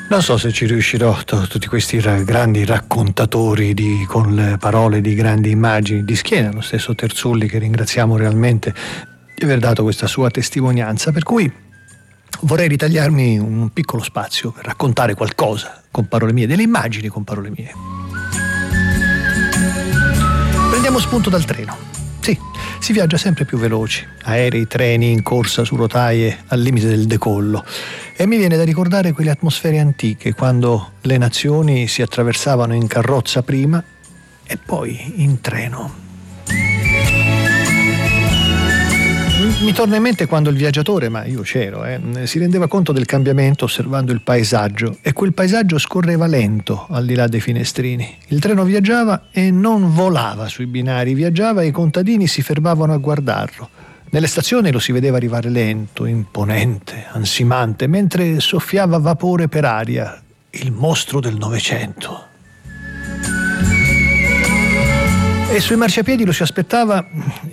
Non so se ci riuscirò, tutti questi grandi raccontatori con le parole di grandi immagini di schiena, lo stesso Terzulli, che ringraziamo realmente di aver dato questa sua testimonianza, per cui vorrei ritagliarmi un piccolo spazio per raccontare qualcosa con parole mie, delle immagini con parole mie. Prendiamo spunto dal treno. Sì, si viaggia sempre più veloci, aerei, treni in corsa su rotaie al limite del decollo, e mi viene da ricordare quelle atmosfere antiche, quando le nazioni si attraversavano in carrozza prima e poi in treno. Mi torna in mente quando il viaggiatore, ma io c'ero, si rendeva conto del cambiamento osservando il paesaggio, e quel paesaggio scorreva lento al di là dei finestrini. Il treno viaggiava e non volava sui binari, viaggiava e i contadini si fermavano a guardarlo. Nelle stazioni lo si vedeva arrivare lento, imponente, ansimante, mentre soffiava vapore per aria, il mostro del Novecento. E sui marciapiedi lo si aspettava